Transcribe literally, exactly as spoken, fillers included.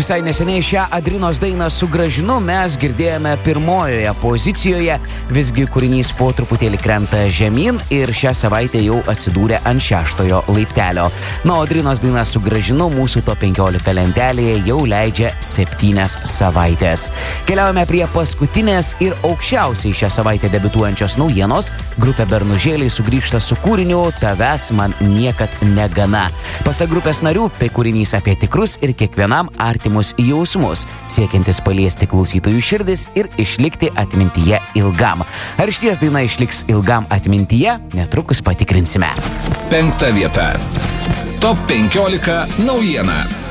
Visai neseniai šią Adrinos dainą Sugrąžinu mes girdėjome pirmojoje pozicijoje, visgi kūrinys po truputėlį krenta žemyn ir šią savaitę jau atsidūrė ant šeštojo laiptelio. Na, Adrinos daina Sugrąžinu mūsų top penkiolika lentelėje jau leidžia septynias savaitės. Keliaujame prie paskutinės ir aukščiausiai šią savaitę debiutuojančios naujienos. Grupė Bernužėliai sugrįžta su kūriniu Tavęs man niekad negana. Pasak grupės narių, tai kūrinys apie tikrus ir kiekvienam artimus jausmus, siekiantis paliesti klausytojų širdis ir išlikti atmintyje ilgam. Ar išties daina išliks ilgam atmintyje, netrukus patikrinsime. Penkta vieta. Top penkiolika naujiena.